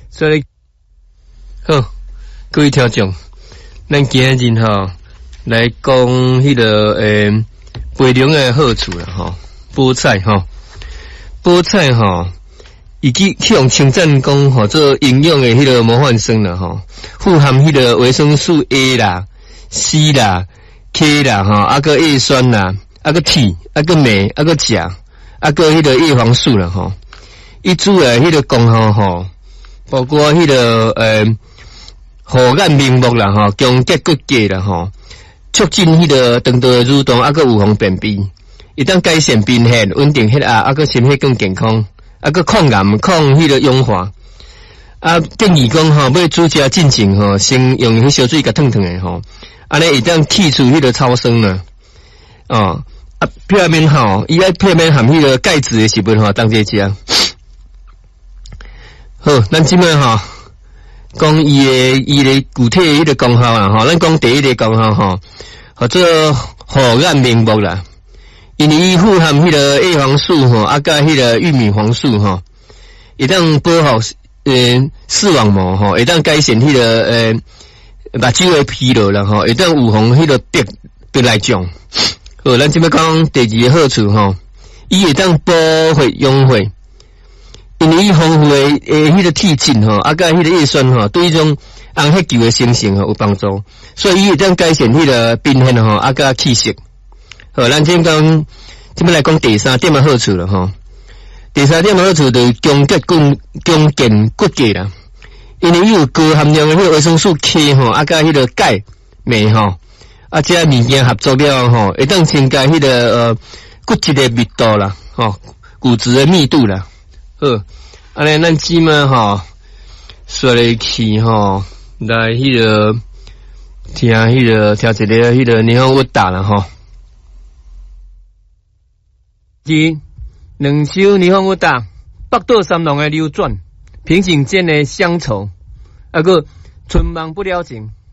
所以好，各位听众，咱今日吼来讲迄个培养的好处啦吼，菠菜吼，菠菜吼。以及用称赞讲吼做营养的迄个模范生啦吼，富含迄个维生素 A 啦、C 啦、K 啦吼，啊个叶酸啦，啊个铁，啊个镁，啊个钾，啊个迄个叶黄素啦吼，伊主要迄个功效吼，包括迄个护眼明目啦吼，强结骨骼啦吼，促进迄个肠道的蠕动，啊个预防便秘，伊当改善贫血，稳定血压，啊个心血更健康。啊个抗癌、抗迄个氧化，啊建议讲吼，要煮食进前吼，先用迄烧水甲烫烫诶吼，安尼会当去除迄个超生啦，哦啊片面吼，伊爱片面含迄个钙质诶食物吼，当这食。好，咱即摆吼讲伊诶具体诶迄个功效啦吼，咱讲第一个功效吼，或者护眼明目啦。因为伊富含迄个叶黄素吼，啊甲迄个玉米黄素吼，会当保护视网膜吼，会当改善迄个目睭的疲劳啦吼，会当预防迄个白内障。好，咱即摆讲第二个好处吼，伊会当保血养血，因为伊丰富的迄个铁质吼，啊甲迄个叶酸吼，对迄种红血球的生成吼有帮助，所以伊会当改善迄个贫血吼，啊甲气色。好，咱今讲，这边来讲第三点的好处了吼。第三点的好处就是强健骨骼啦，因为伊有高含量的迄个维生素 K 吼，啊甲迄个钙、镁吼，啊这物件合作了吼，会当增加迄个骨质的密度啦，吼，骨质的密度啦。好，安尼咱即嘛吼，说来去吼，来迄个听一个迄个年号我打了吼。两首霓虹舞打，北斗三郎的流转，平行间的乡愁，啊个春梦不了情。